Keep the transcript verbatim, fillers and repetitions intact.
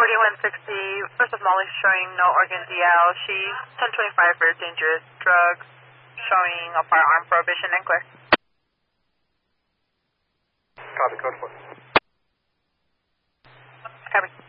forty-one sixty, first of Molly showing no organ D L. She's ten twenty-five for dangerous drugs, showing a firearm prohibition and clear. Copy, code four. Copy.